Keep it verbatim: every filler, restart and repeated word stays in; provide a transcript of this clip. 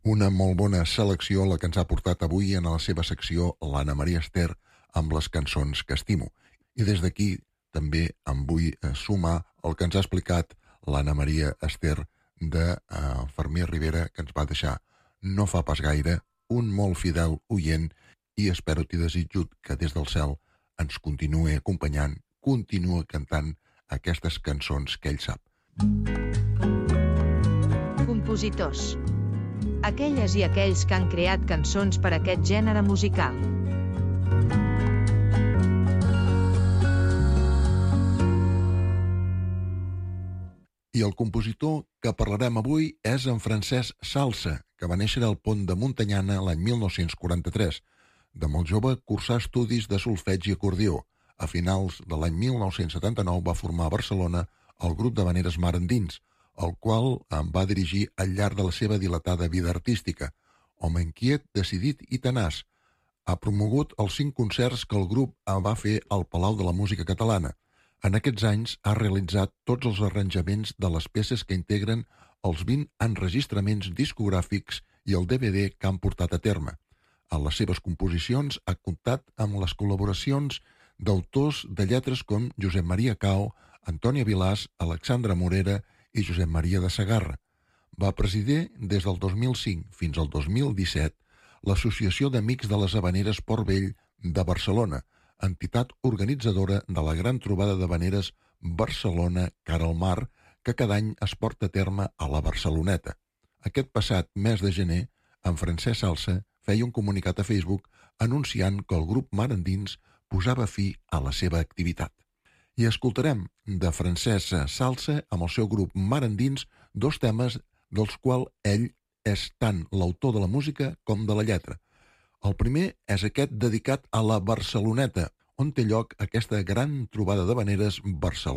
Una molt bona selecció la que ens ha portat avui en la seva secció l'Anna Maria Ester amb les cançons que estimo. I des d'aquí també em vull sumar el que ens ha explicat l'Anna Maria Ester de uh, Fermí Rivera, que ens va deixar no fa pas gaire, un molt fidel oient, i espero i desitjo que des del cel ens continuï acompanyant, continuï cantant aquestes cançons que ell sap. Compositors. Aquelles i aquells que han creat cançons per a aquest gènere musical. I el compositor que parlarem avui és en Francesc Salsa, que va néixer al Pont de Montanyana l'any mil nou-cents quaranta-tres. De molt jove cursà estudis de solfeig i acordió. A finals de l'any mil nou-cents setanta-nou va formar a Barcelona el grup d'havaneres Mar Endins, el qual em va dirigir al llarg de la seva dilatada vida artística. Home inquiet, decidit i tenaç. Ha promogut els cinc concerts que el grup va fer al Palau de la Música Catalana. En aquests anys ha realitzat tots els arranjaments de les peces que integren els vint enregistraments discogràfics i el D V D que han portat a terme. En les seves composicions ha comptat amb les col·laboracions d'autors de lletres com Josep Maria Cao, Antònia Vilàs, Alexandra Morera i Josep Maria de Segarra. Va presidir des del dos mil cinc fins al dos mil disset l'Associació d'Amics de les Havaneres Port Vell de Barcelona, entitat organitzadora de la gran trobada d'havaneres Barcelona cara al mar, que cada any es porta a terme a la Barceloneta. Aquest passat mes de gener, en Francesc Salsa feia un comunicat a Facebook anunciant que el grup Mar Endins posava fi a la seva activitat. I escoltarem de Francesc Salsa amb el seu grup Mar Endins dos temes dels quals ell és tant l'autor de la música com de la lletra. El primer és aquest dedicat a la Barceloneta, on té lloc aquesta gran trobada d'havaneres Barcelona